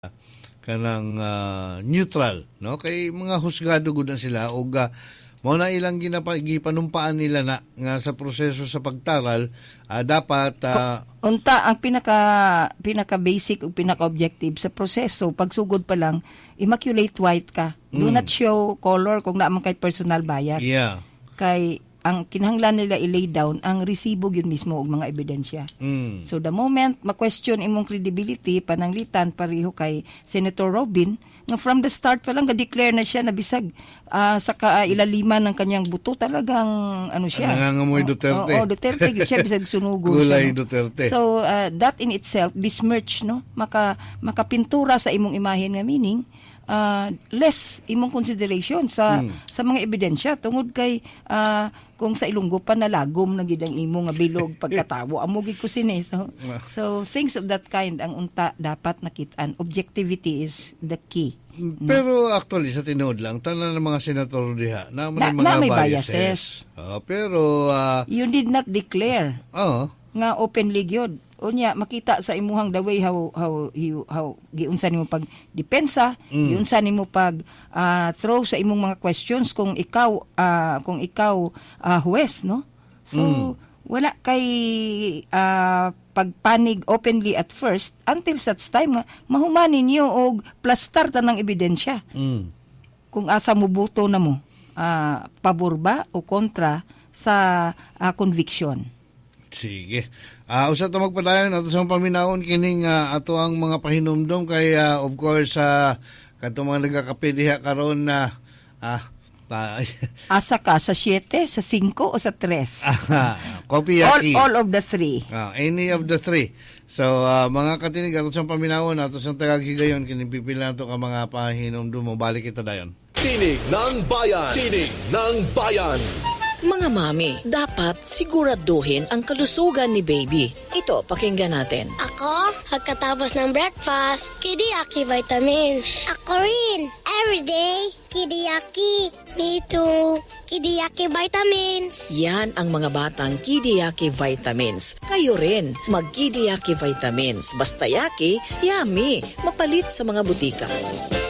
kanang neutral, no? Kay mga husgado gud na sila og mao na ilang gipanumpaan nila na nga sa proseso sa pagtaral dapat unta ang pinaka basic ug pinaka objective sa proseso pagsugod pa lang immaculate white ka. Do not show color kung naman kay personal bias. Yeah. Kay ang kinahanglan nila i-lay down ang resibo yun mismo og mga ebidensya. So the moment ma-question imong credibility pananglitan pareho kay Senator Robin nga from the start pa lang ga-declare na siya na bisag sa kailaliman ng kanyang buto talagang ano siya. Nangangamoy Duterte. Duterte gyud siya bisag sunugo Kulay siya. No? Duterte. So that in itself besmirch no makapintura sa imong imahen nga meaning less imong consideration sa mga ebidensya tungod kay kung sa Ilonggo pa nalagom na gid ang imo nga bilog pagkatawo amo gid ko sini so things of that kind ang unta dapat nakitaan. Objectivity is the key. Pero actually sa tinuod lang tanan ng mga senador diha na may mga biases. Pero you did not declare nga openly gyud. Unya makita sa imuhang the way how giunsa nimo pag depensa, giunsa nimo pag throw sa imong mga questions kung ikaw huwes no. So wala kay pagpanig openly at first until such time nga mahuman ninyo og plastar tanang ebidensya. Kung asa mo buto na mo pabor ba o kontra sa conviction. Sige. Usa ta magpadayon ato sa paminawon kining ato ang mga pahinumdom kay of course kadto mga nagakape diha karon na asa ka sa 7, sa 5 o sa 3? Kopiyaki. All of the 3. Any of the 3. So mga katinig ato sa paminawon ato sa tagagsigayon kining pipila nato ka mga pahinumdom mo balik kita dayon. Tinig ng Bayan. Tinig ng Bayan. Mga mami, dapat siguraduhin ang kalusugan ni baby. Ito, pakinggan natin. Ako, pagkatapos ng breakfast, Kidiyaki vitamins. Ako rin, everyday, Kidiyaki. Me too, Kidiyaki vitamins. Yan ang mga batang Kidiyaki vitamins. Kayo rin, mag-Kidiyaki vitamins. Basta yaki, yummy. Mapalit sa mga butika.